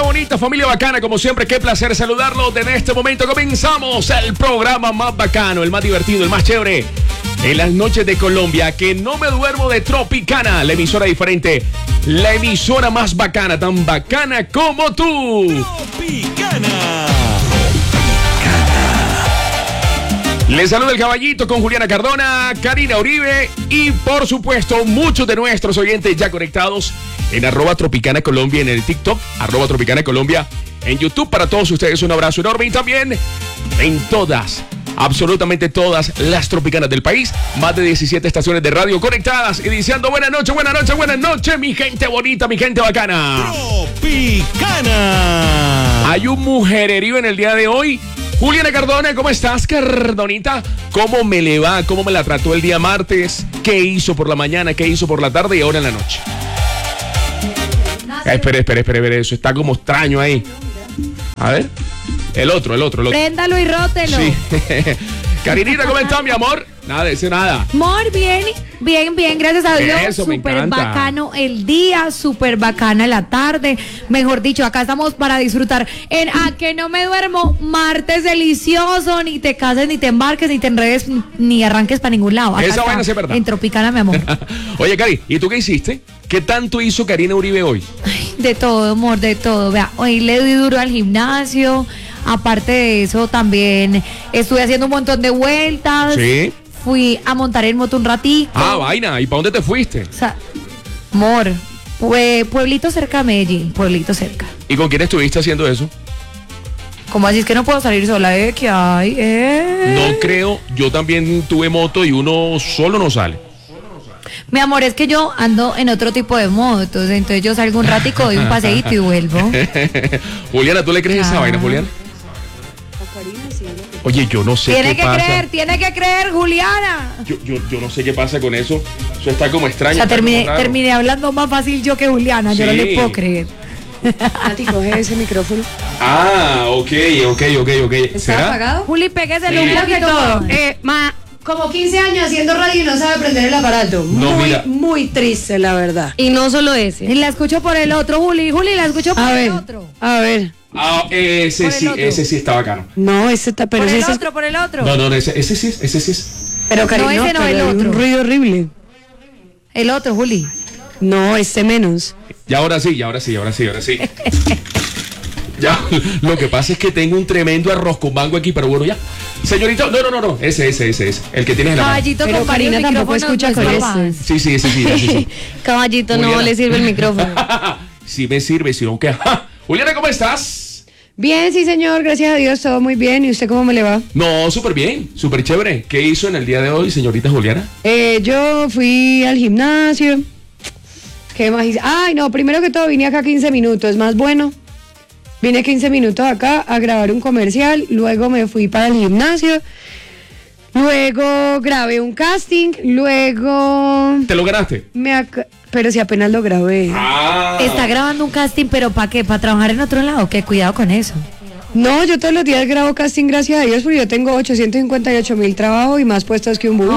bonita, familia bacana, como siempre, qué placer saludarlos. En este momento comenzamos el programa más bacano, el más divertido, el más chévere en las noches de Colombia. Que no me duermo de Tropicana, la emisora diferente, la emisora más bacana, tan bacana como tú. Tropicana. Les saluda el caballito con Juliana Cardona, Karina Uribe y por supuesto muchos de nuestros oyentes ya conectados en @Tropicana Colombia en el TikTok, @Tropicana Colombia en YouTube. Para todos ustedes un abrazo enorme y también en todas, absolutamente todas las tropicanas del país, más de 17 estaciones de radio conectadas y diciendo buenas noches, mi gente bonita, mi gente bacana. Tropicana. Hay un mujererío en el día de hoy. Juliana Cardona, ¿cómo estás, Cardonita? ¿Cómo me le va? ¿Cómo me la trató el día martes? ¿Qué hizo por la mañana? ¿Qué hizo por la tarde y ahora en la noche? Espere, eso está como extraño ahí. A ver, el otro. Préndalo y rótelo. Sí. Karinita, ¿cómo está, mi amor? Nada, dice nada. Amor, bien, gracias a Dios. Eso, me súper encanta. bacano el día, súper bacana la tarde. Mejor dicho, acá estamos para disfrutar en A que no me duermo, martes delicioso. Ni te cases, ni te embarques, ni te enredes, ni arranques para ningún lado. Acá Esa está, vaina sí es verdad. en Tropicana, mi amor. Oye, Cari, ¿y tú qué hiciste? ¿Qué tanto hizo Karina Uribe hoy? De todo, amor, de todo. Vea, hoy le di duro al gimnasio. Aparte de eso, también estuve haciendo un montón de vueltas. Sí. Fui a montar en moto un ratito. Ah, vaina. ¿Y para dónde te fuiste? O sea, amor, pueblito cerca de Medellín, pueblito cerca. ¿Y con quién estuviste haciendo eso? ¿Cómo así es que no puedo salir sola? ¿Qué hay? No creo, yo también tuve moto y uno solo no sale. Mi amor, es que yo ando en otro tipo de motos, entonces yo salgo un ratico, doy un paseíto y vuelvo. Juliana, ¿tú le crees esa vaina, Juliana? Oye, yo no sé qué pasa. Tiene que creer, Juliana. Yo no sé qué pasa con eso. Eso está como extraño. O sea, está como raro. terminé hablando más fácil yo que Juliana, yo no Sí. le puedo creer. Nati, coge ese micrófono. Ah, ok. ¿Está ¿Será? apagado? Juli, pégueselo Sí. un Primero que poquito todo, más. como 15 años haciendo radio y no sabe prender el aparato. No, mira. Muy triste, la verdad. Y no solo ese. Y la escucho por el otro, Juli, la escucho por A el ver, otro. a ver. Ah, ese Por el otro. sí está bacano. No, ese está, pero Por ese el es. otro, por el otro. No, ese sí es. Pero cariño, No, ese no, pero el hay otro. un ruido horrible. El otro, Juli. No, este menos. Y ahora sí. Ya, lo que pasa es que tengo un tremendo arroz con mango aquí, pero bueno, ya. Señorita, no, ese. El que tienes en la mano. Caballito Pero con varios Karina tampoco micrófonos, escucha pues, con papá. ese. Sí, ese sí. Caballito, no Juliana. le sirve el micrófono. Sí me sirve, si no, ¿qué? Juliana, ¿cómo estás? Bien, sí, señor, gracias a Dios, todo muy bien. ¿Y usted cómo me le va? No, súper bien, súper chévere. ¿Qué hizo en el día de hoy, señorita Juliana? Yo fui al gimnasio. ¿Qué más hice? Ay, no, primero que todo vine acá 15 minutos, más bueno. Vine 15 minutos acá a grabar un comercial, luego me fui para el gimnasio, luego grabé un casting, luego... ¿Te lo ganaste? Pero si apenas lo grabé. Ah. Está grabando un casting, pero ¿para qué? ¿Para trabajar en otro lado? Que cuidado con eso. No, yo todos los días grabo casting, gracias a Dios, porque yo tengo 858,000 trabajos y más puestos que un bus.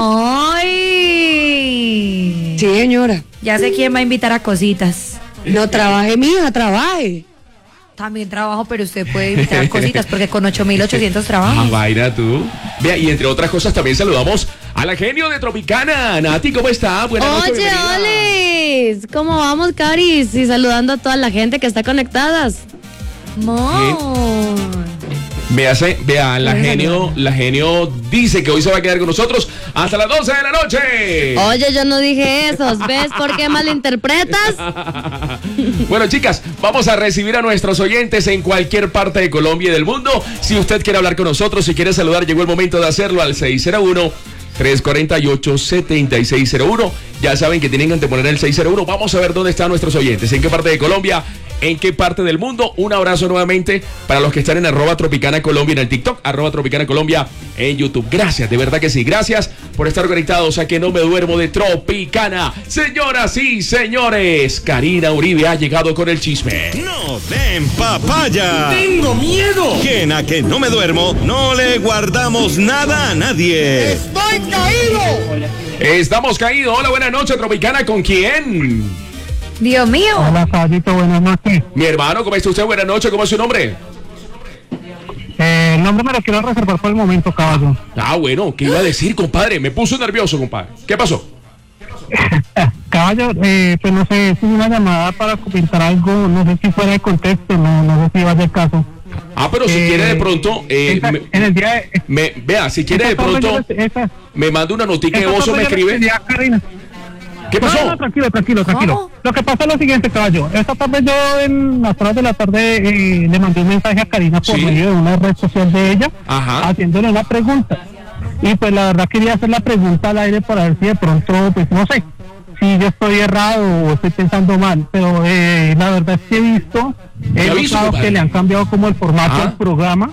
¡Ay! Sí, señora. Ya sé quién va a invitar a cositas. No trabaje, mija, trabaje. También trabajo, pero usted puede invitar a cositas, porque con 8,800 Ah, trabajos. vaina tú. Vea, y entre otras cosas también saludamos a la genio de Tropicana. Nati, ¿cómo está? Buenas noches, Oye, bienvenida. Olis, ¿cómo vamos, Caris? Y saludando a toda la gente que está conectadas. Amor. Vea, la genio dice que hoy se va a quedar con nosotros hasta las 12 de la noche. Oye, yo no dije eso. ¿Ves por qué malinterpretas? Bueno, chicas, vamos a recibir a nuestros oyentes en cualquier parte de Colombia y del mundo. Si usted quiere hablar con nosotros, si quiere saludar, llegó el momento de hacerlo al 601-348-7601. Ya saben que tienen que anteponer el 601. Vamos a ver dónde están nuestros oyentes, en qué parte de Colombia, en qué parte del mundo. Un abrazo nuevamente para los que están en @Tropicana Colombia en el TikTok, @Tropicana Colombia en YouTube. Gracias, de verdad que sí. Gracias por estar conectados a Que No Me Duermo de Tropicana. Señoras y señores, Karina Uribe ha llegado con el chisme. No den papaya. ¡Tengo miedo! Que en A Que No Me Duermo no le guardamos nada a nadie. ¡Estoy caído! Estamos caídos. Hola, buenas noches, Tropicana. ¿Con quién? Dios mío. Hola, caballito, buenas noches. Mi hermano, ¿cómo está usted? Buenas noches, ¿cómo es su nombre? El nombre me lo quiero reservar por el momento, caballo. Ah, bueno, ¿qué iba a decir, compadre? Me puso nervioso, compadre. ¿Qué pasó? Caballo, pues no sé, es una llamada para comentar algo, no sé si fuera de contexto, no sé si va a ser caso. Ah, pero si quiere de pronto, en el día de... vea, si quiere de pronto, me manda una notica de voz o me escribe. ¿Qué pasó? No, tranquilo. ¿Cómo? Lo que pasa es lo siguiente, caballo. Esta tarde yo en las horas de la tarde le mandé un mensaje a Karina por Sí. medio de una red social de ella, Ajá. haciéndole una pregunta. Y pues la verdad quería hacer la pregunta al aire para ver si de pronto, pues no sé, si yo estoy errado o estoy pensando mal. Pero la verdad es que he visto, que le han cambiado como el formato del programa.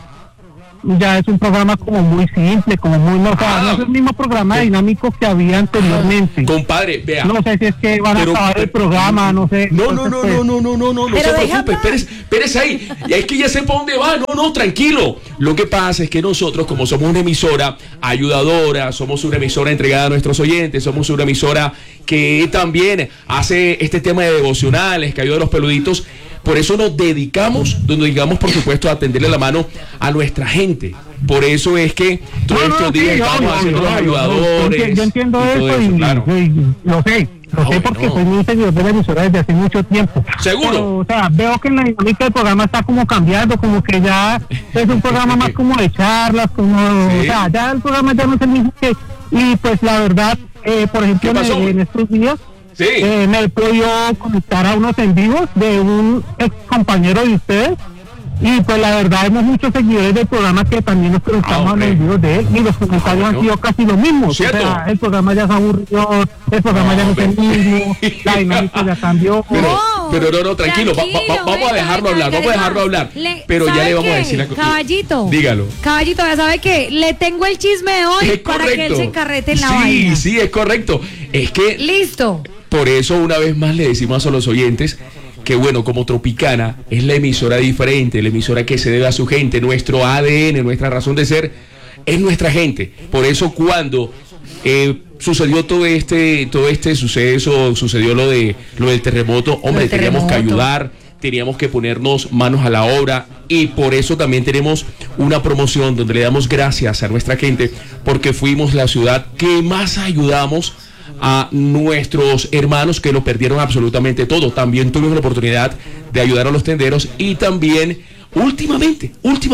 Ya es un programa como muy simple, como muy... No, o sea, no es el mismo programa dinámico que había anteriormente. Compadre, vea. No sé si es que van a acabar el programa, no sé. No Entonces, se Pero preocupe, espérese ahí. Y es que ya sé para dónde va, no, tranquilo. Lo que pasa es que nosotros, como somos una emisora ayudadora, somos una emisora entregada a nuestros oyentes, somos una emisora que también hace este tema de devocionales, que ayuda a los peluditos. Por eso nos dedicamos, por supuesto, a atenderle la mano a nuestra gente. Por eso es que todos estos días estamos haciendo los ayudadores. Yo entiendo y todo eso, claro. lo sé porque soy muy seguidor de la emisora desde hace mucho tiempo. ¿Seguro? Pero, o sea, veo que la dinámica del programa está como cambiando, como que ya es un programa más como de charlas, como, Sí. o sea, ya el programa ya no es el mismo que... Y pues la verdad, por ejemplo, ¿Qué pasó? en estos días... Sí. me he podido conectar a unos en vivos de un ex compañero de ustedes y pues la verdad vemos muchos seguidores del programa que también nos conectamos a los en vivos de él y los comentarios han sido casi los mismos. ¿Cierto? O sea, el programa ya se aburrió, el programa ya no es el mismo, la dinámica ya cambió. Pero no, tranquilo, vamos a dejarlo hablar, pero ya le vamos a decir la cosa. Caballito. Dígalo. Caballito, ya sabe que le tengo el chisme de hoy Es para que él se encarrete en la sí, vaina. Sí, es correcto. Es que Listo. por eso una vez más le decimos a los oyentes que bueno, como Tropicana es la emisora diferente, la emisora que se debe a su gente, nuestro ADN, nuestra razón de ser es nuestra gente. Por eso cuando sucedió todo este suceso, sucedió lo del terremoto, hombre, teníamos que ayudar, teníamos que ponernos manos a la obra y por eso también tenemos una promoción donde le damos gracias a nuestra gente porque fuimos la ciudad que más ayudamos a nuestros hermanos que lo perdieron absolutamente todo. También tuvimos la oportunidad de ayudar a los tenderos y también últimamente,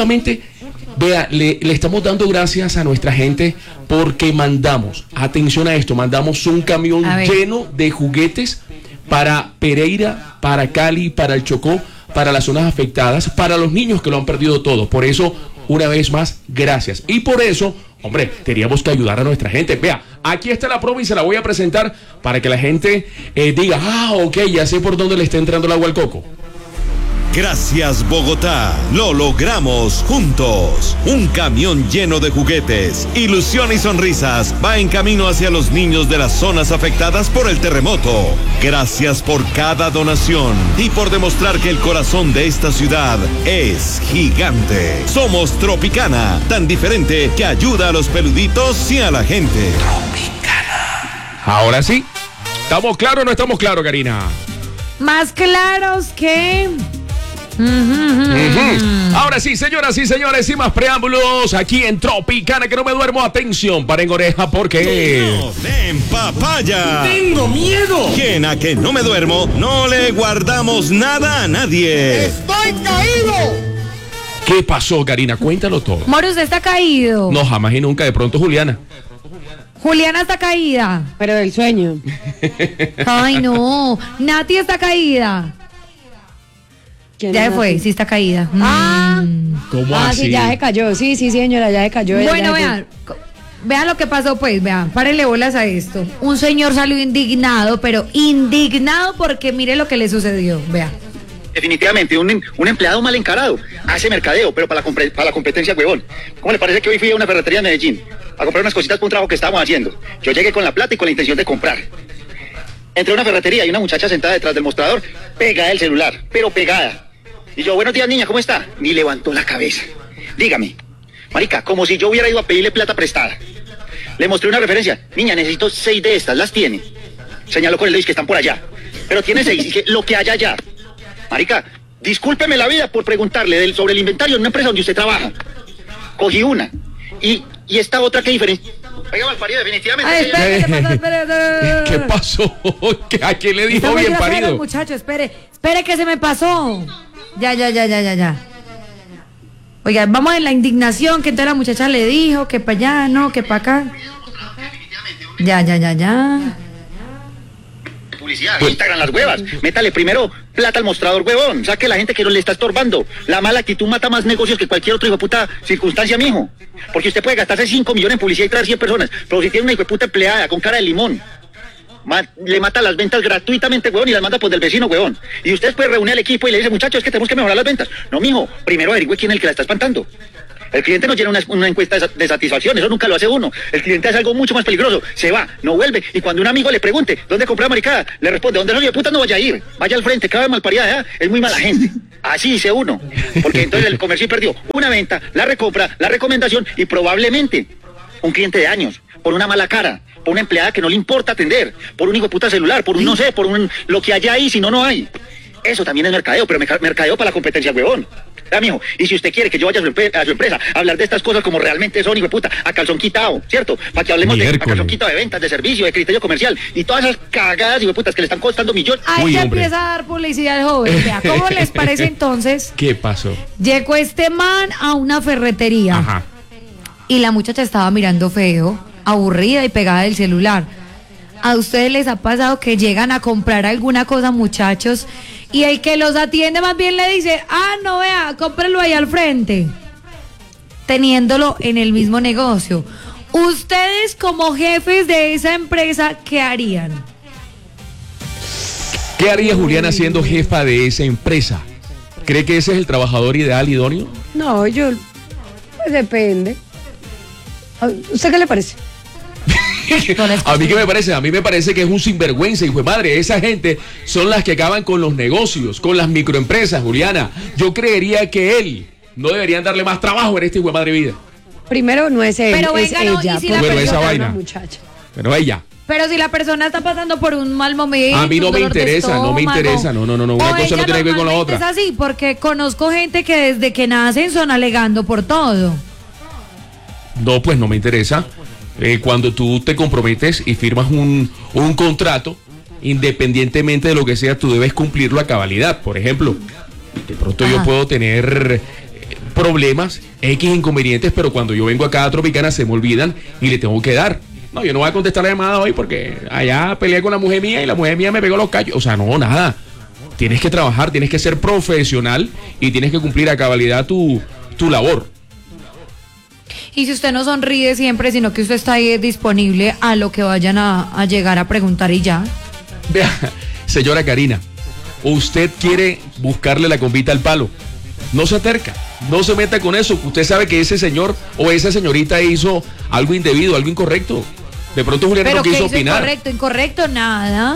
vea, le estamos dando gracias a nuestra gente porque mandamos, atención a esto, mandamos un camión lleno de juguetes para Pereira, para Cali, para el Chocó, para las zonas afectadas, para los niños que lo han perdido todo. Por eso, una vez más, gracias. Y por eso, hombre, teníamos que ayudar a nuestra gente. Vea, aquí está la prueba y se la voy a presentar para que la gente diga, ok, ya sé por dónde le está entrando el agua al coco. Gracias, Bogotá. Lo logramos juntos. Un camión lleno de juguetes, ilusión y sonrisas va en camino hacia los niños de las zonas afectadas por el terremoto. Gracias por cada donación y por demostrar que el corazón de esta ciudad es gigante. Somos Tropicana, tan diferente que ayuda a los peluditos y a la gente. Tropicana. Ahora sí. ¿Estamos claros o no estamos claros, Karina? Más claros que... Ahora sí, señoras y señores, sin más preámbulos, aquí en Tropicana, que no me duermo, atención, paren oreja, porque... ¡En papaya! ¡Tengo miedo! ¿Quién a que no me duermo? No le guardamos nada a nadie. ¡Estoy caído! ¿Qué pasó, Karina? Cuéntalo todo. Moro, usted está caído. No, jamás y nunca, de pronto Juliana. Juliana está caída. Pero del sueño. Ay, no. Nati está caída. Ya se fue, sí está caída. ¿Cómo así? Sí, ya se cayó. Sí, señora, ya se cayó. Bueno, vean lo que pasó, pues, vean, párenle bolas a esto. Un señor salió indignado, pero indignado porque mire lo que le sucedió, vean. Definitivamente, un empleado mal encarado. Hace mercadeo, pero para la competencia, huevón. ¿Cómo le parece que hoy fui a una ferretería en Medellín a comprar unas cositas para un trabajo que estábamos haciendo? Yo llegué con la plata y con la intención de comprar. Entré a una ferretería y una muchacha sentada detrás del mostrador, pegada del celular, pero pegada. Y yo, buenos días, niña, ¿cómo está? Ni levantó la cabeza. Dígame, marica, como si yo hubiera ido a pedirle plata prestada. Le mostré una referencia. Niña, necesito 6 de estas, ¿las tiene? Señaló con el dedo que están por allá. pero tiene 6, lo que haya allá. Marica, discúlpeme la vida por preguntarle sobre el inventario en una empresa donde usted trabaja. Cogí una. Y esta otra, ¿qué diferencia? Oiga, Malparido, definitivamente. Ay, espere. ¿Qué pasó? ¿A quién le dijo Está muy bien grosero el parido? muchacho, espere que se me pasó. Ya. Oiga, vamos en la indignación que entonces la muchacha le dijo que para allá, no, que para acá. Ya. Publicidad, Instagram, las huevas. Métale primero plata al mostrador, huevón. Saque la gente que no le está estorbando. La mala actitud mata más negocios que cualquier otro hijo de puta circunstancia, mijo. Porque usted puede gastarse 5 millones en publicidad y traer 100 personas. Pero si tiene una hijo de puta empleada con cara de limón, le mata las ventas gratuitamente, huevón, y las manda pues del vecino, huevón. Y usted puede reunir al equipo y le dice, muchachos, es que tenemos que mejorar las ventas. No, mijo, primero averigüe quién es el que la está espantando. El cliente no llena una encuesta de satisfacción, eso nunca lo hace uno. El cliente hace algo mucho más peligroso, se va, no vuelve, y cuando un amigo le pregunte, ¿dónde compré maricada? Le responde, ¿dónde soy de puta? No vaya a ir, vaya al frente, cada vez malparida, es muy mala gente. Así dice uno, porque entonces el comercio perdió una venta, la recompra, la recomendación, y probablemente un cliente de años, por una mala cara, por una empleada que no le importa atender, por un hijo de puta celular, por un no sé, por un lo que haya ahí, si no hay. Eso también es mercadeo, pero mercadeo para la competencia, huevón. Mijo, y si usted quiere que yo vaya a su empresa a hablar de estas cosas como realmente son, hijo de puta, a calzón quitado, ¿cierto? Para que hablemos a calzón quitado de ventas, de servicio, de criterio comercial y todas esas cagadas, hijo de putas, que le están costando millones. Ahí ya empieza a dar publicidad al joven. Vea, ¿cómo les parece entonces? ¿Qué pasó? Llegó este man a una ferretería. Ajá. Y la muchacha estaba mirando feo, aburrida y pegada del celular. ¿A ustedes les ha pasado que llegan a comprar alguna cosa, muchachos, y el que los atiende más bien le dice, no vea, cómprelo ahí al frente, teniéndolo en el mismo negocio? Ustedes como jefes de esa empresa, ¿qué harían? ¿Qué haría Juliana siendo jefa de esa empresa? ¿Cree que ese es el trabajador ideal, idóneo? No, pues depende. ¿A usted qué le parece? A mí, ¿qué me parece? A mí me parece que es un sinvergüenza, hijo de madre. Esa gente son las que acaban con los negocios, con las microempresas, Juliana. Yo creería que él no deberían darle más trabajo en esta hijo de madre vida. Primero no es él, pero es venga, no, ella. y si la bueno, esa persona, vaina. Muchacha. Pero ella. Pero si la persona está pasando por un mal momento, A mí no un me dolor de interesa, no me estómago, interesa. No. Una cosa no tiene que ver con la otra. Es así, porque conozco gente que desde que nacen son alegando por todo. No, pues no me interesa. Cuando tú te comprometes y firmas un contrato, independientemente de lo que sea, tú debes cumplirlo a cabalidad. Por ejemplo, de pronto yo puedo tener problemas, X inconvenientes, pero cuando yo vengo acá a Tropicana se me olvidan y le tengo que dar. No, yo no voy a contestar la llamada hoy porque allá peleé con la mujer mía y la mujer mía me pegó los callos. O sea, no, nada. Tienes que trabajar, tienes que ser profesional y tienes que cumplir a cabalidad tu labor. Y si usted no sonríe siempre, sino que usted está ahí disponible a lo que vayan a llegar a preguntar y ya. Vea, señora Karina, usted quiere buscarle la convita al palo. No se acerca, no se meta con eso. Usted sabe que ese señor o esa señorita hizo algo indebido, algo incorrecto. De pronto Juliana no quiso opinar. Incorrecto, nada.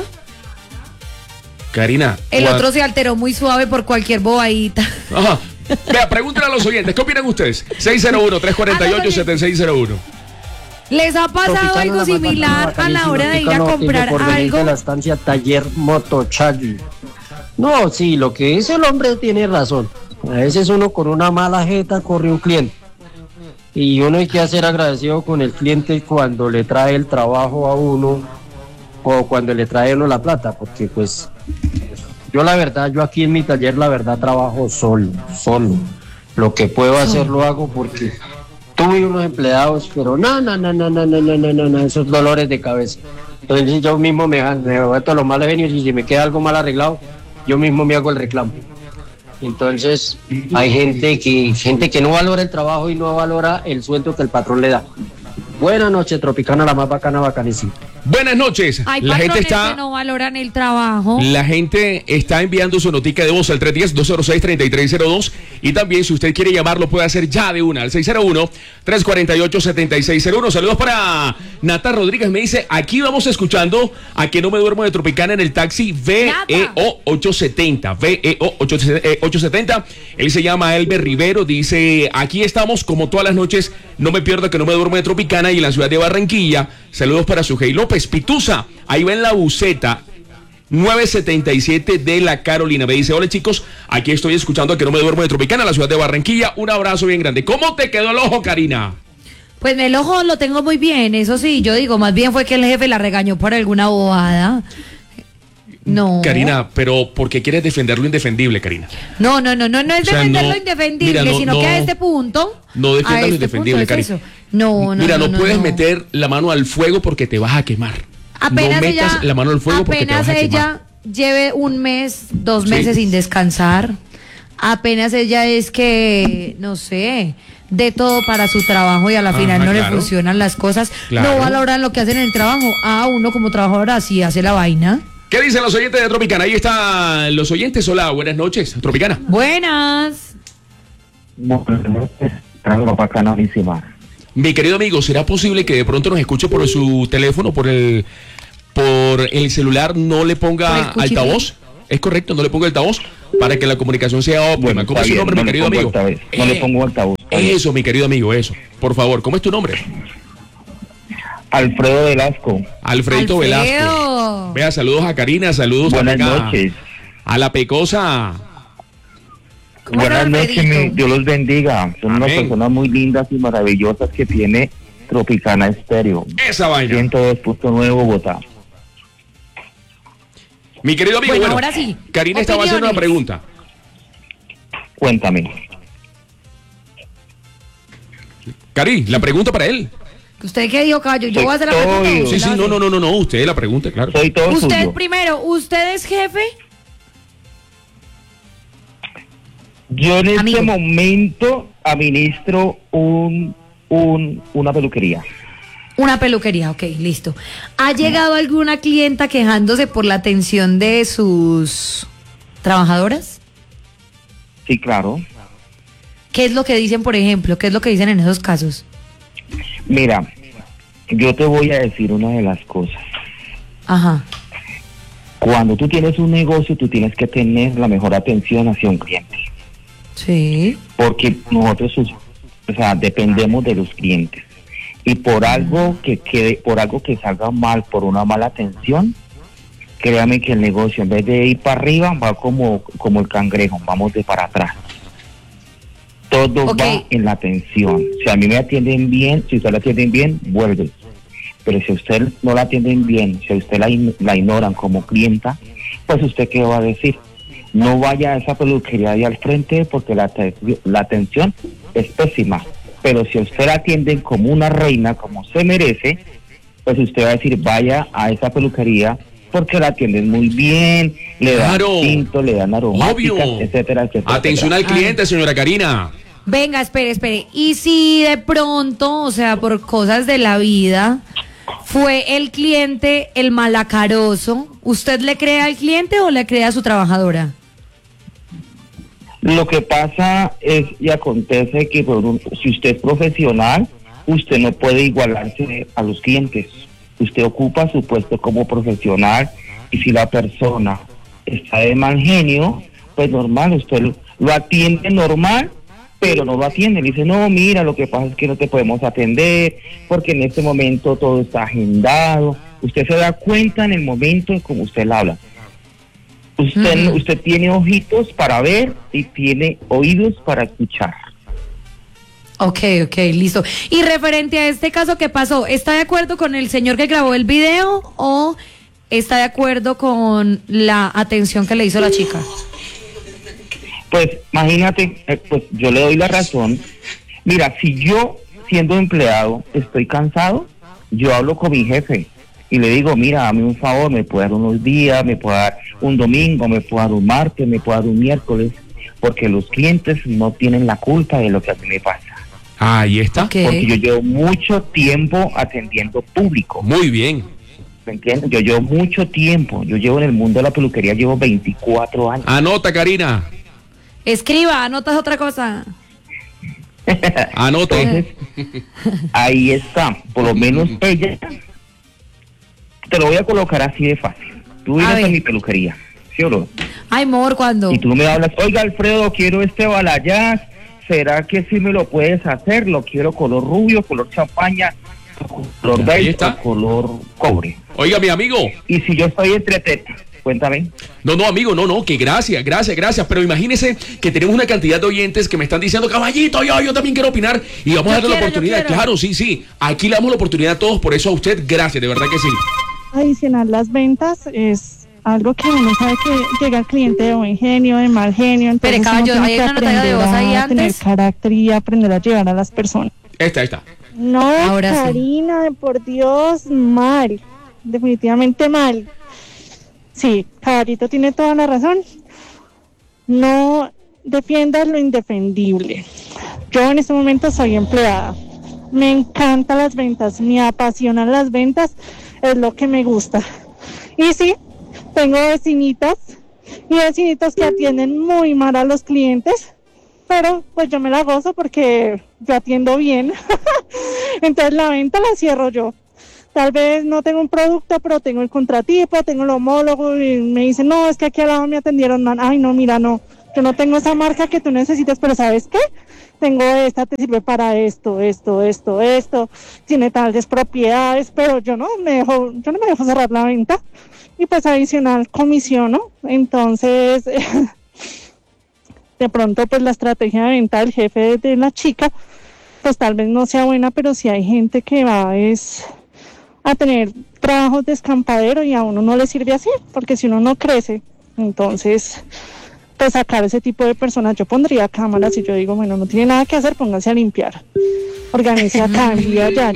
Karina. El otro se alteró muy suave por cualquier bobadita. Ajá. Vea, pregúntenle a los oyentes, ¿qué opinan ustedes? 601-348-7601. ¿Les ha pasado algo similar a la hora de ir a comprar algo? La estancia Taller Motochagui. No, sí, lo que dice el hombre tiene razón. A veces uno con una mala jeta corre un cliente. Y uno hay que ser agradecido con el cliente cuando le trae el trabajo a uno o cuando le trae uno la plata, porque pues yo la verdad, yo aquí en mi taller la verdad trabajo solo. Lo que puedo hacer lo hago porque tuve unos empleados, pero no, esos dolores de cabeza. Entonces yo mismo me meto los malos genios y si me queda algo mal arreglado, yo mismo me hago el reclamo. Entonces hay gente que no valora el trabajo y no valora el sueldo que el patrón le da. Buenas noches, Tropicana, la más bacana, bacanísima. Buenas noches. Hay la gente que no valoran el trabajo. La gente está enviando su notica de voz al 310-206-3302 y también si usted quiere llamarlo puede hacer ya de una al 601-348-7601. Saludos para Nata Rodríguez, me dice, aquí vamos escuchando A que no me duermo de Tropicana en el taxi VEO 870. VEO 870. Él se llama Elber Rivero, dice, aquí estamos como todas las noches, no me pierdo que no me duermo de Tropicana y en la ciudad de Barranquilla. Saludos para Sujei López. Pitusa, ahí va en la buceta 977 de la Carolina. Me dice, hola chicos, aquí estoy escuchando a Que No Me Duermo de Tropicana, la ciudad de Barranquilla. Un abrazo bien grande. ¿Cómo te quedó el ojo, Karina? Pues el ojo lo tengo muy bien, eso sí, yo digo, más bien fue que el jefe la regañó por alguna bobada. No. Karina, pero ¿por qué quieres defender lo indefendible, Karina? No es defender lo no, indefendible, mira, sino que a este punto... No defiendas lo indefendible, Karina. Mira, no puedes meter la mano al fuego porque te vas a quemar. Apenas no metas la mano al fuego porque te vas a quemar. Apenas ella lleve un mes, 2 meses sin descansar, apenas ella es que, no sé, de todo para su trabajo y a la final no le funcionan las cosas, no valoran lo que hacen en el trabajo. Uno como trabajador así hace la vaina. ¿Qué dicen los oyentes de Tropicana? Ahí están los oyentes. Hola, buenas noches, Tropicana. Buenas. Bacanísima. Mi querido amigo, ¿será posible que de pronto nos escuche por su teléfono, por el celular, no le ponga altavoz? ¿Es correcto? ¿No le ponga altavoz? Para que la comunicación sea óptima. Bueno, ¿Cómo es su nombre, mi querido amigo? No le pongo altavoz. Eso, mi querido amigo, eso. Por favor, ¿cómo es tu nombre? Alfredo Velasco. Alfredito Velasco. Vea, saludos a Karina, saludos Buenas noches. A la Pecosa. Buenas noches, Dios los bendiga. Son unas personas muy lindas y maravillosas que tiene Tropicana Estéreo. Esa vaina. 102.9 Bogotá. Mi querido amigo, bueno, ahora sí. Karina estaba haciendo una pregunta. Cuéntame. Cari, la pregunta para él. ¿Usted qué dijo, Cayo? Yo voy a hacer la pregunta. Sí, no, usted la pregunta, claro. Soy todo usted suyo. Primero, ¿usted es jefe? Yo en este momento administro una peluquería. Una peluquería, ok, listo. ¿Ha llegado alguna clienta quejándose por la atención de sus trabajadoras? Sí, claro. ¿Qué es lo que dicen, por ejemplo? ¿Qué es lo que dicen en esos casos? Mira, yo te voy a decir una de las cosas. Ajá. Cuando tú tienes un negocio, tú tienes que tener la mejor atención hacia un cliente. Sí. Porque nosotros, dependemos de los clientes. Y por algo por algo que salga mal, por una mala atención, créame que el negocio, en vez de ir para arriba, va como el cangrejo, vamos de para atrás. Todo va en la atención. Si a mí me atienden bien, si usted la atienden bien, vuelve. Pero si a usted no la atienden bien, si a usted la ignoran como clienta, pues usted qué va a decir. No vaya a esa peluquería de al frente porque la atención es pésima. Pero si a usted la atienden como una reina, como se merece, pues usted va a decir, vaya a esa peluquería porque la atienden muy bien, le dan tinto, le dan aromáticas, etcétera. Atención al cliente, señora Karina. Venga, espere. Y si de pronto, o sea, por cosas de la vida, fue el cliente el malacaroso, ¿usted le cree al cliente o le cree a su trabajadora? Lo que pasa es y acontece que si usted es profesional, usted no puede igualarse a los clientes. Usted ocupa su puesto como profesional y si la persona está de mal genio, pues normal, usted lo atiende normal, pero no lo atiende. Le dice, no, mira, lo que pasa es que no te podemos atender porque en este momento todo está agendado. Usted se da cuenta en el momento en como usted le habla. Usted tiene ojitos para ver y tiene oídos para escuchar. Ok, listo. Y referente a este caso que pasó, ¿está de acuerdo con el señor que grabó el video o está de acuerdo con la atención que le hizo la chica? Pues imagínate, pues yo le doy la razón. Mira, si yo siendo empleado estoy cansado, yo hablo con mi jefe y le digo, mira, dame un favor, me puede dar unos días, me puede dar un domingo, me puede dar un martes, me puede dar un miércoles, porque los clientes no tienen la culpa de lo que a mí me pasa. Ahí está. Porque yo llevo mucho tiempo atendiendo público. Muy bien. ¿Me entiendes? Yo llevo mucho tiempo, yo llevo en el mundo de la peluquería, llevo 24 años. Anota, Karina. Escriba, anotas otra cosa. Anote. Entonces, ahí está, por lo menos ella, te lo voy a colocar así de fácil. Tú vienes a mi peluquería, ¿sí o no? Ay, amor, ¿cuándo? Y tú me hablas, oiga, Alfredo, quiero este balayage, ¿será que sí me lo puedes hacer? Lo quiero color rubio, color champaña, color beige o color cobre. Oiga, mi amigo. Y si yo estoy cuéntame. No, amigo, no, que gracias. Pero imagínese que tenemos una cantidad de oyentes que me están diciendo, caballito, yo también quiero opinar y vamos a darle la oportunidad. Claro, sí. Aquí le damos la oportunidad a todos, por eso a usted, gracias, de verdad que sí. Adicionar las ventas es algo que uno sabe que llega el cliente de buen genio, de mal genio. Entonces pero caballo, hay una nota de voz ahí a tener antes. Carácter y aprender a llevar a las personas. Esta. No, ahora Karina, por Dios, mal. Definitivamente mal. Sí, caballito tiene toda la razón. No defiendas lo indefendible. Yo en este momento soy empleada. Me encantan las ventas, me apasionan las ventas, es lo que me gusta. Y sí, tengo vecinitas y vecinitos que atienden muy mal a los clientes, pero pues yo me la gozo porque yo atiendo bien. Entonces la venta la cierro yo. Tal vez no tengo un producto, pero tengo el contratipo, tengo el homólogo y me dicen, no, es que aquí al lado me atendieron mal. Ay, no, mira, no, yo no tengo esa marca que tú necesitas, pero ¿sabes qué? Tengo esta, te sirve para esto, tiene tales propiedades, pero yo no me dejo cerrar la venta y pues adicional comisión, ¿no? Entonces, de pronto pues la estrategia de venta del jefe de la chica, pues tal vez no sea buena, pero sí hay gente que va a tener trabajos de escampadero y a uno no le sirve así, porque si uno no crece, entonces pues sacar ese tipo de personas, yo pondría cámaras y yo digo, bueno, no tiene nada que hacer, pónganse a limpiar, organice acá, envía allá,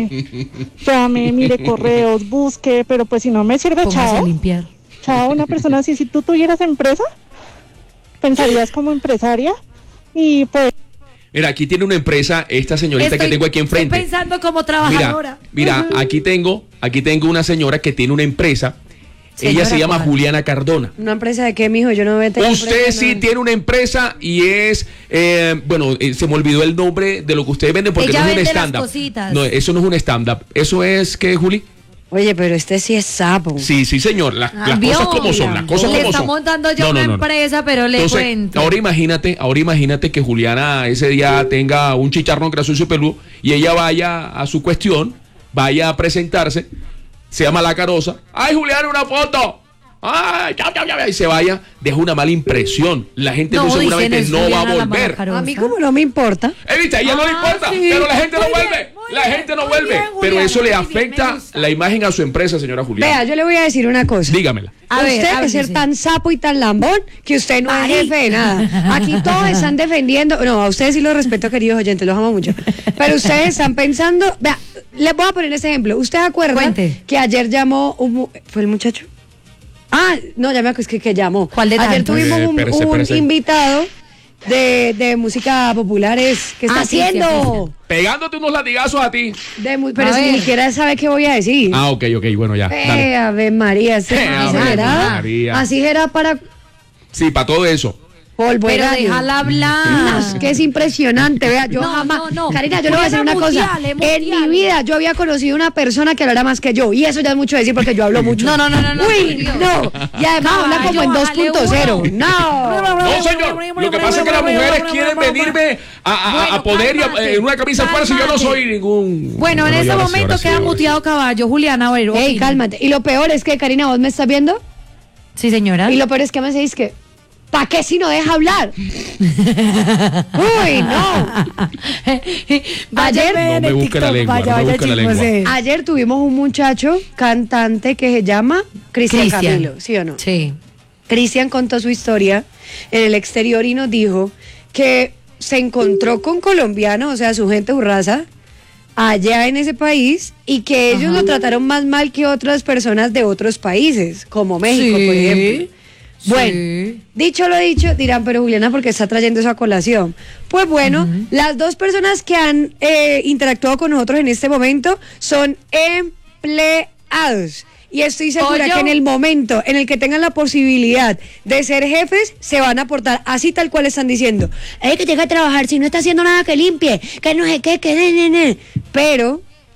llame, mire correos, busque, pero pues si no me sirve, póngase a limpiar. Chao, una persona así, si tú tuvieras empresa, pensarías como empresaria y pues... Mira, aquí tiene una empresa, esta señorita que tengo aquí enfrente. Estoy pensando como trabajadora. Mira, aquí tengo una señora que tiene una empresa. Señora, ella se llama ¿cuál? Juliana Cardona. ¿Una empresa de qué, mijo? Yo no veo. Usted sí tiene una empresa y es, se me olvidó el nombre de lo que ustedes venden porque ella no es un vende stand-up. las cositas. No, eso no es un stand-up. ¿Eso es qué, Juli? Oye, pero este sí es sapo. Sí, señor. Las cosas como son, las cosas le como está son. montando ya una empresa, pero le Entonces, cuento. ahora imagínate que Juliana ese día tenga un chicharrón gracioso y peludo y ella vaya a su cuestión, vaya a presentarse, se llama La Carosa. ¡Ay, Juliana, una foto! ¡Ay, chao! Y se vaya, deja una mala impresión. La gente muy seguramente no va a volver. A mí como no me importa. ¿Viste? A ella no le importa, sí. pero la gente no vuelve. La gente no vuelve. Pero eso le afecta la imagen a su empresa, señora Juliana. Vea, yo le voy a decir una cosa. Dígamela. Usted debe ser tan sapo y tan lambón que usted no es jefe de nada. Aquí todos están defendiendo. No, a ustedes sí los respeto, queridos oyentes, los amo mucho. Pero ustedes están pensando. Vea, les voy a poner ese ejemplo. ¿Usted acuerda que ayer llamó ¿fue el muchacho? Ah, no, ya me acuerdo que llamó. ¿Cuál de ayer tantos? tuvimos un Espérese. invitado de música populares. ¿Qué está haciendo? Pegándote unos latigazos a ti. Pero si ni siquiera sabe qué voy a decir. Ah, ok, bueno, ya. Dale. Ave María, Ave María. así era para Sí, para todo eso. polvo. Pero déjala hablar. Que es impresionante, vea, yo jamás. Karina, yo le voy a decir una cosa. En mi vida yo había conocido una persona que hablara más que yo. Y eso ya es mucho decir porque yo hablo mucho. No. Uy, no. Y además habla como en 2.0. No, señor. Lo que pasa es que las mujeres quieren venirme a poner en una camisa falsa y yo no soy ningún. Bueno, en ese momento queda muteado caballo, Juliana. Ey, cálmate. Y lo peor es que, Karina, ¿vos me estás viendo? Sí, señora. Y lo peor es que me decís que ¿para qué si no deja hablar? Uy, no. Ayer no me busque la lengua, Ayer tuvimos un muchacho cantante que se llama Cristian Camilo, ¿sí o no? Sí. Cristian contó su historia en el exterior y nos dijo que se encontró con colombianos, o sea, su gente, su raza, allá en ese país y que ellos lo trataron más mal que otras personas de otros países, como México, por ejemplo. Bueno, dicho lo dicho, dirán, pero Juliana, ¿por qué está trayendo eso a colación? Pues bueno, las dos personas que han interactuado con nosotros en este momento son empleados. Y estoy segura que en el momento en el que tengan la posibilidad de ser jefes, se van a aportar así tal cual están diciendo. Que tenga que trabajar, si no está haciendo nada que limpie, que no sé qué, que Pero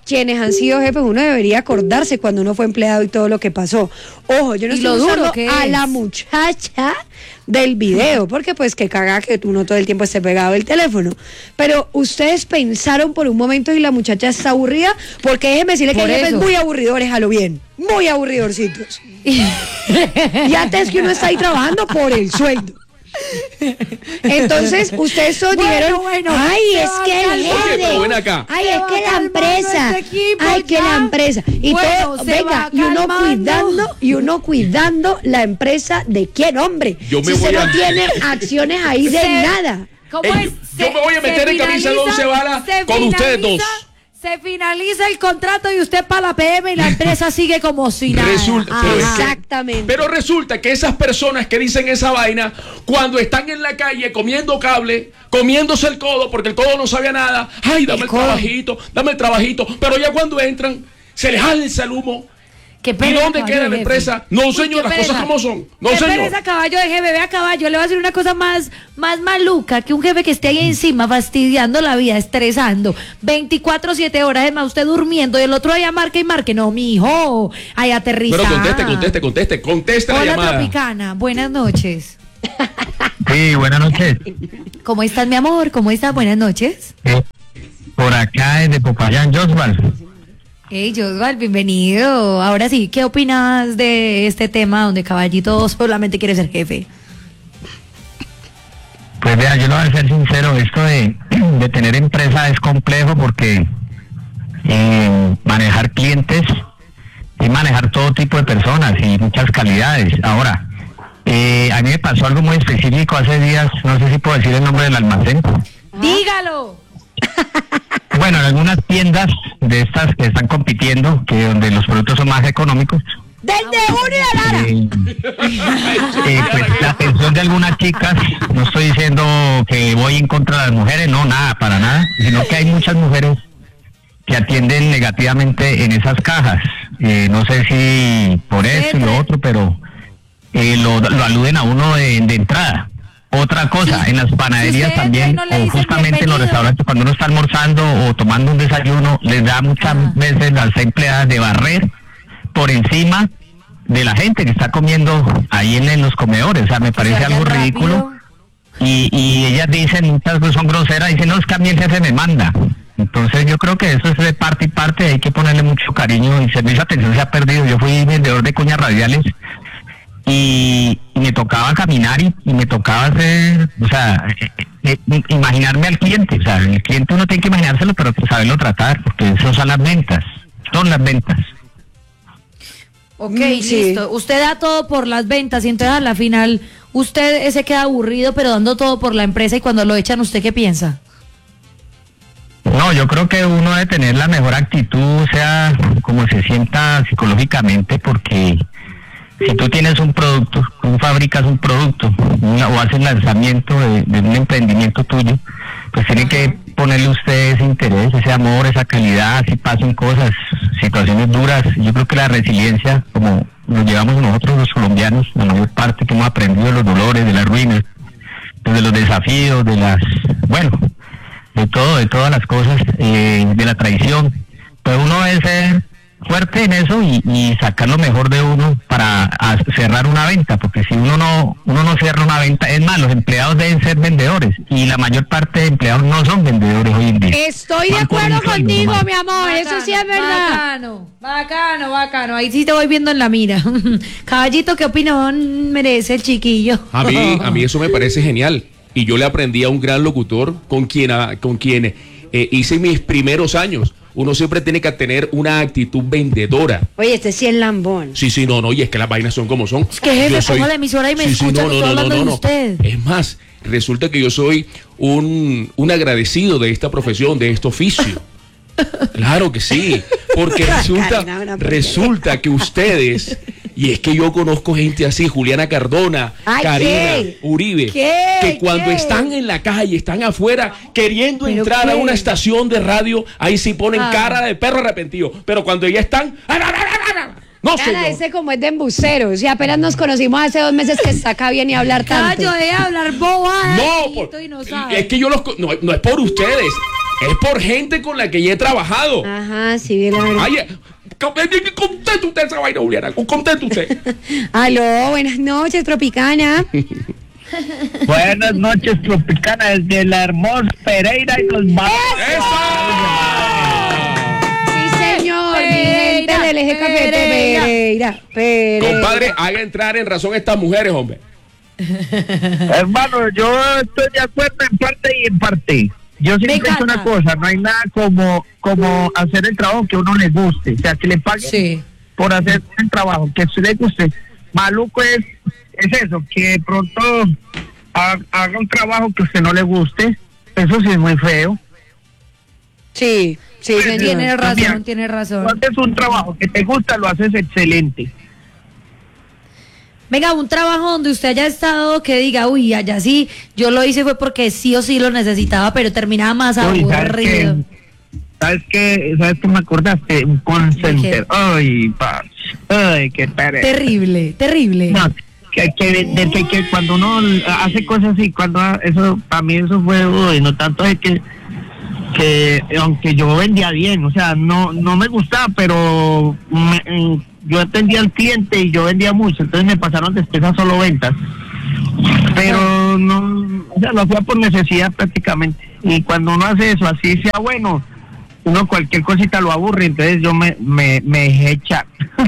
quienes han sido jefes, uno debería acordarse cuando uno fue empleado y todo lo que pasó. Ojo, yo no estoy usando a la muchacha del video, porque pues que caga que uno todo el tiempo esté pegado del teléfono. Pero ustedes pensaron por un momento y la muchacha está aburrida, porque déjenme decirle que hay jefes muy aburridores, a lo bien, muy aburridorcitos. Y antes que uno está ahí trabajando por el sueldo. Entonces ustedes todos dijeron, ay, es que el jefe, ay, es que la empresa, ay, que la empresa, y todo, venga, y uno cuidando la empresa de quién, hombre, si usted no tiene acciones ahí de nada. Yo me voy a meter en camisa de 11 varas con ustedes dos. Se finaliza el contrato y usted para la PM y la empresa sigue como si nada. Exactamente. Pero resulta que esas personas que dicen esa vaina, cuando están en la calle comiendo cable, comiéndose el codo, porque el codo no sabía nada, ay, dame el trabajito, pero ya cuando entran, se les alza el humo. ¿Y dónde queda la empresa? No, señor, las cosas como son. No, señor. Ese caballo de jefe, vea caballo, le voy a decir una cosa más maluca, que un jefe que esté ahí encima fastidiando la vida, estresando, 24/7 horas, es más, usted durmiendo y el otro allá marque y marque. No, mijo, ahí aterriza. Pero conteste la llamada. Hola, Tropicana, buenas noches. Sí, buenas noches. ¿Cómo estás, mi amor? ¿Cómo estás? Buenas noches. Por acá desde Popayán, Josval. Hey, Josval, bienvenido. Ahora sí, ¿qué opinas de este tema donde Caballito solamente quiere ser jefe? Pues vea, yo lo voy a ser sincero, esto de tener empresa es complejo porque manejar clientes y manejar todo tipo de personas y muchas calidades. Ahora, a mí me pasó algo muy específico hace días, no sé si puedo decir el nombre del almacén. ¡Dígalo! Bueno, en algunas tiendas de estas que están compitiendo, que donde los productos son más económicos. ¡Desde pues la atención de algunas chicas, no estoy diciendo que voy en contra de las mujeres, no, nada, para nada, sino que hay muchas mujeres que atienden negativamente en esas cajas. No sé si por eso y lo otro, pero lo aluden a uno de entrada. Otra cosa, en las panaderías también, o justamente en los restaurantes, cuando uno está almorzando o tomando un desayuno, les da muchas veces las empleadas de barrer por encima de la gente que está comiendo ahí en los comedores. O sea, me parece algo ridículo. Y ellas dicen, muchas veces son groseras, dicen, no, es que a mí el jefe me manda. Entonces yo creo que eso es de parte y parte, hay que ponerle mucho cariño, y servicio de atención se ha perdido. Yo fui vendedor de cuñas radiales y me tocaba caminar y me tocaba hacer, o sea, imaginarme al cliente. O sea, el cliente uno tiene que imaginárselo, pero saberlo tratar, porque eso son las ventas, Ok, listo. Usted da todo por las ventas y entonces a la final usted se queda aburrido, pero dando todo por la empresa, y cuando lo echan, ¿usted qué piensa? No, yo creo que uno debe tener la mejor actitud, sea como se sienta psicológicamente, porque si tú tienes un producto, tú fabricas un producto o haces lanzamiento de un emprendimiento tuyo, pues tiene que ponerle usted ese interés, ese amor, esa calidad, si pasan cosas, situaciones duras. Yo creo que la resiliencia, como nos llevamos nosotros los colombianos, la mayor parte que hemos aprendido de los dolores, de las ruinas, de los desafíos, de todas las cosas, de la traición, pues uno debe ser fuerte en eso y sacar lo mejor de uno para cerrar una venta, porque si uno no cierra una venta, es más, los empleados deben ser vendedores y la mayor parte de empleados no son vendedores hoy en día. Estoy de acuerdo contigo, mi amor, bacano, eso sí es verdad. Bacano, ahí sí te voy viendo en la mira. Caballito, ¿qué opinión merece el chiquillo? A mí eso me parece genial, y yo le aprendí a un gran locutor con quien hice mis primeros años. Uno siempre tiene que tener una actitud vendedora. Oye, este sí es lambón. Sí, no, y es que las vainas son como son. Es que jefe, pongo la emisora y me escucha que estoy hablando de usted. Es más, resulta que yo soy un agradecido de esta profesión, de este oficio. Claro que sí, porque resulta que ustedes, y es que yo conozco gente así, Juliana Cardona, Karina Uribe, que cuando están en la calle, están afuera queriendo entrar a una estación de radio, ahí sí ponen cara de perro arrepentido, pero cuando ya están... No, cara, ese como es de embustero. Si apenas nos conocimos hace 2 meses que está acá viene a hablar tanto. Yo de hablar boba. No, es que yo no es por ustedes. Es por gente con la que ya he trabajado. Ajá, sí, bien la verdad. Ay, conteste usted esa vaina, Juliana. Conteste usted. Aló, buenas noches, Tropicana. Buenas noches, Tropicana, desde la hermosa Pereira y los Sí, señor, mi gente del eje cafetero. Pereira. Compadre, haga entrar en razón a estas mujeres, hombre. Hermano, yo estoy de acuerdo en parte y en parte. Yo siempre he dicho una cosa, no hay nada como hacer el trabajo que a uno le guste, o sea, que le paguen por hacer el trabajo que a usted le guste. Maluco es eso, que de pronto haga un trabajo que a usted no le guste, eso sí es muy feo. Sí, tiene razón, tiene razón. Cuando es un trabajo que te gusta, lo haces excelente. Venga, un trabajo donde usted haya estado que diga, uy, allá sí, yo lo hice fue porque sí o sí lo necesitaba, pero terminaba más aburrido. ¿Sabes qué me acordaste? Un call center. Ay, qué pereza. Terrible. No, que cuando uno hace cosas así, eso, para mí eso fue, no tanto es que aunque yo vendía bien, o sea, no me gustaba, pero yo atendía al cliente y yo vendía mucho, entonces me pasaron después a solo ventas, pero no, o sea, lo hacía por necesidad prácticamente, y cuando uno hace eso, así sea bueno, uno cualquier cosita lo aburre, entonces yo me dejé echar.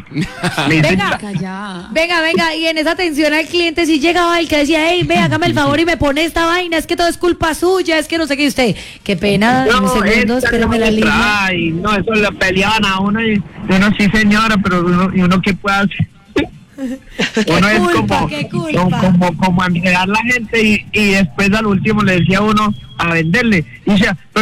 Venga, y en esa atención al cliente si llegaba el que decía, hey, ve, hágame el favor y me pone esta vaina, es que todo es culpa suya, es que no sé qué, usted, qué pena, un segundo, espérame la línea. Ay, no, eso le peleaban a uno y uno sí señora, pero uno qué puede hacer. Uno es como enredar la gente y después al último le decía uno a venderle, y decía,